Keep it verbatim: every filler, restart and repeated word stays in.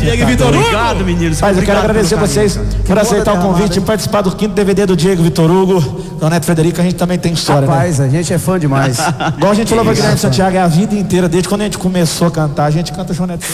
Diego e Vitor Hugo. Obrigado, meninos. Mas eu quero agradecer vocês por aceitar o convite e participar do quinto D V D do Diego e Vitor Hugo. Do Neto Frederico, a gente também tem história, Rapaz, né? a gente é fã demais. Igual a gente falou pra Guilherme Santiago, é a vida inteira, desde quando a gente começou a cantar, a gente canta João Neto.